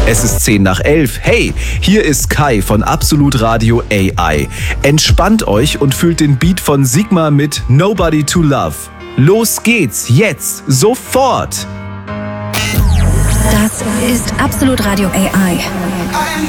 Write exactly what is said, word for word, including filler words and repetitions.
Es ist zehn nach elf. Hey, hier ist Kai von Absolut Radio A I. Entspannt euch und fühlt den Beat von Sigma mit Nobody to Love. Los geht's, jetzt, sofort! Das ist Absolut Radio A I.